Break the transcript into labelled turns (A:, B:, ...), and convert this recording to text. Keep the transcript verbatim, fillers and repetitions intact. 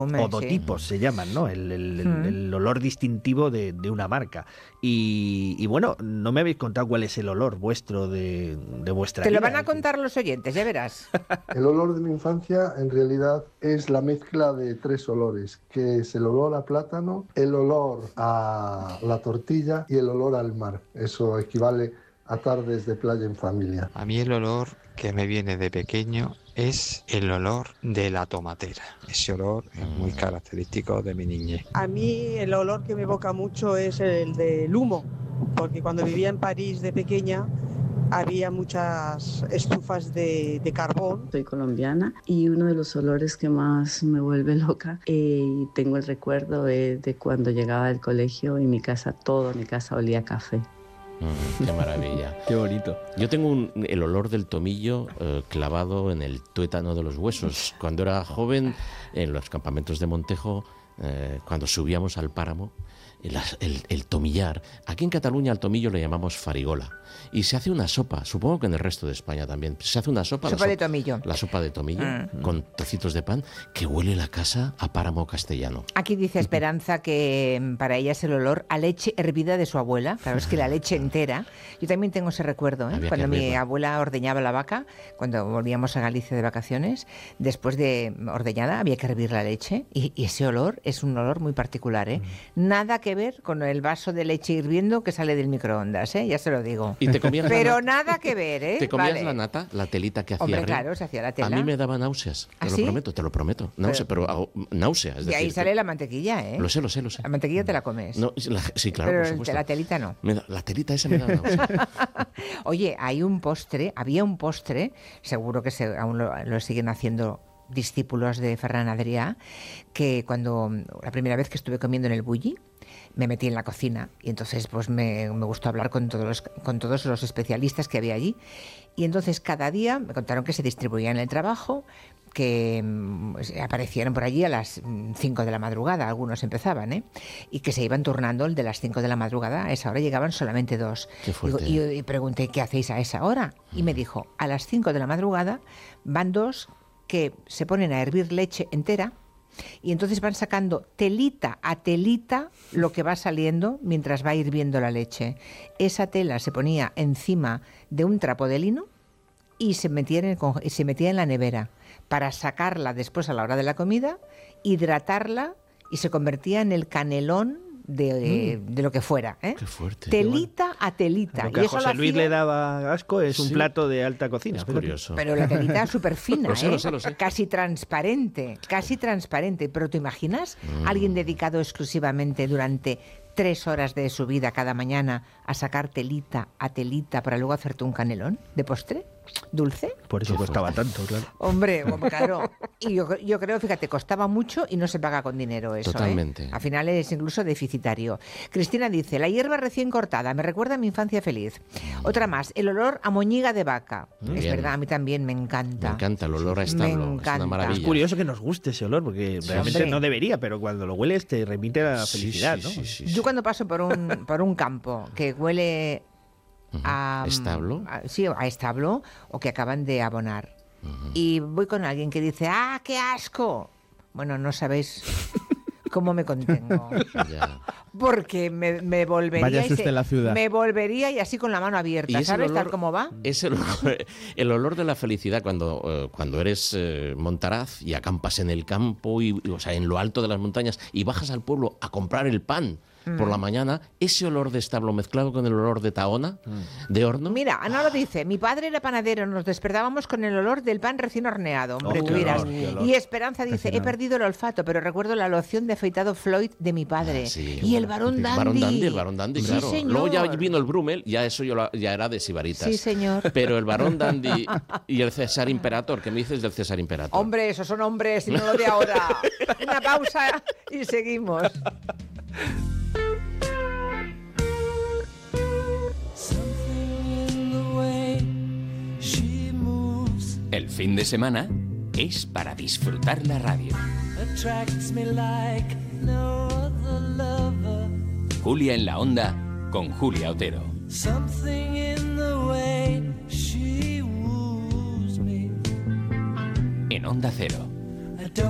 A: odotipos, sí. Se llaman, ¿no? El, el, mm. el olor distintivo de, de una marca. Y, y bueno, no me habéis contado cuál es el olor vuestro de, de vuestra
B: Te
A: vida.
B: Te lo van a contar los oyentes, ya verás.
C: El olor de mi infancia, en realidad, es la mezcla de tres olores, que es el olor a plátano, el olor a la tortilla y el olor al mar. Eso equivale a tardes de playa en familia.
D: A mí el olor que me viene de pequeño es el olor de la tomatera. Ese olor es muy característico de mi niñez.
E: A mí el olor que me evoca mucho es el del humo, porque cuando vivía en París de pequeña había muchas estufas de, de carbón.
F: Soy colombiana y uno de los olores que más me vuelve loca, eh, y tengo el recuerdo de, de cuando llegaba al colegio y mi casa, toda mi casa olía a café.
G: Mm, qué maravilla.
A: Qué bonito.
G: Yo tengo un, el olor del tomillo eh, clavado en el tuétano de los huesos. Cuando era joven, en los campamentos de Montejo, eh, cuando subíamos al páramo, el, el, el tomillar. Aquí en Cataluña al tomillo le llamamos farigola. Y se hace una sopa, supongo que en el resto de España también. Se hace una sopa.
B: Sopa
G: la
B: de tomillo.
G: La sopa de tomillo,
B: mm.
G: con trocitos de pan, que huele la casa a páramo castellano.
B: Aquí dice Esperanza que para ella es el olor a leche hervida de su abuela. Claro, es que la leche entera. Yo también tengo ese recuerdo, ¿eh? Cuando mi abuela ordeñaba la vaca, cuando volvíamos a Galicia de vacaciones, después de ordeñada había que hervir la leche. Y, y ese olor es un olor muy particular, ¿eh? Mm. Nada que ver con el vaso de leche hirviendo que sale del microondas, ¿eh? Ya se lo digo.
G: ¿Y te comías
B: Pero nada que ver, ¿eh?
G: ¿Te comías
B: vale.
G: la nata, la telita que hacía?
B: Hombre,
G: Rey?
B: claro, se hacía la tela.
G: A mí me daba náuseas, te
B: ¿Ah,
G: lo
B: sí?
G: prometo, te lo prometo. Náuseas, pero, pero hago náuseas. Es
B: y ahí
G: decir,
B: sale
G: que...
B: la mantequilla, ¿eh?
G: Lo sé, lo sé, lo sé.
B: La mantequilla te la comes.
G: No, la, sí, claro,
B: pero
G: por supuesto.
B: la telita no.
G: Me da, la telita esa me da náuseas.
B: Oye, hay un postre, había un postre, seguro que se, aún lo, lo siguen haciendo discípulos de Ferran Adrià, que cuando la primera vez que estuve comiendo en el Bulli, me metí en la cocina y entonces pues me, me gustó hablar con todos, los, con todos los especialistas que había allí. Y entonces cada día me contaron que se distribuía en el trabajo, que pues, aparecieron por allí a las cinco de la madrugada, algunos empezaban, ¿eh? Y que se iban turnando el de las cinco de la madrugada, a esa hora llegaban solamente dos.
G: Qué fuerte.
B: Digo, y, y pregunté, ¿qué hacéis a esa hora? Y me dijo, a las cinco de la madrugada van dos que se ponen a hervir leche entera y entonces van sacando telita a telita lo que va saliendo mientras va hirviendo la leche. Esa tela se ponía encima de un trapo de lino y se metía en, el, se metía en la nevera para sacarla después a la hora de la comida, hidratarla y se convertía en el canelón de, mm. de lo que fuera, ¿eh?
G: Qué fuerte.
B: Telita bueno. a telita.
A: Lo que
B: y
A: a
B: eso
A: José
B: lo
A: Luis
B: hacía...
A: le daba asco es sí. un plato de alta cocina.
G: Es curioso.
B: Pero la telita súper fina,
G: lo sé,
B: ¿eh?
G: Lo sé, lo sé.
B: Casi transparente, casi transparente. Pero ¿te imaginas mm. alguien dedicado exclusivamente durante tres horas de su vida cada mañana a sacar telita a telita para luego hacerte un canelón de postre? ¿Dulce?
A: Por eso
G: Qué
A: costaba
G: fuerte.
A: tanto, claro.
B: Hombre, claro. Y yo, yo creo, fíjate, costaba mucho y no se paga con dinero eso.
G: Totalmente.
B: ¿eh? Al final es incluso deficitario. Cristina dice, la hierba recién cortada me recuerda a mi infancia feliz. Mm. Otra más, el olor a moñiga de vaca. Bien. Es verdad, a mí también me encanta.
G: Me encanta el olor a establo.
B: Me encanta.
G: Es una maravilla.
A: Es curioso que nos guste ese olor, porque sí, realmente hombre. no debería, pero cuando lo hueles te remite a la
G: sí,
A: felicidad,
G: sí,
A: ¿no?
G: Sí, sí,
B: sí. Yo cuando paso por un, por un campo que huele...
G: A, ¿Establo?
B: A, sí, a establo o que acaban de abonar. Uh-huh. Y voy con alguien que dice, ¡ah, qué asco! Bueno, no sabéis cómo me contengo.
G: Ya.
B: Porque me, me volvería...
H: Váyase usted
B: se,
H: a la ciudad.
B: Me volvería y así con la mano abierta, ¿sabes? Olor, tal como va.
G: Es el olor, el olor de la felicidad cuando, eh, cuando eres eh, montaraz y acampas en el campo, y, o sea, en lo alto de las montañas, y bajas al pueblo a comprar el pan. Por la mañana, ese olor de establo mezclado con el olor de tahona, mm. de horno.
B: Mira, Ana lo dice, mi padre era panadero, nos despertábamos con el olor del pan recién horneado, hombre,
G: oh,
B: tú dirás. Y Esperanza dice,
H: Recién
B: he perdido el olfato, pero recuerdo la loción de afeitado Floyd de mi padre.
G: Ah, sí,
B: y el Barón Dandy.
G: Barón Dandy, el Barón Dandy, claro.
B: Sí,
G: luego ya vino el Brummel, ya eso yo, ya era de sibaritas.
B: Sí, señor.
G: Pero el Barón Dandy y el César Imperator, ¿qué me dices del César Imperator?
B: Hombre, esos son hombres y no lo de ahora. Una pausa y seguimos.
I: El fin de semana es para disfrutar la radio. Julia en la Onda con Julia Otero. En Onda Cero.